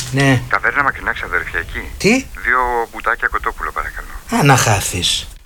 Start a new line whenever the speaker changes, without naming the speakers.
Ναι.
Ταβέρνα Μακρινά, ξαδερφιά εκεί.
Τι?
2 μπουτάκια κοτόπουλο, παρακαλώ.
Να χάθεις.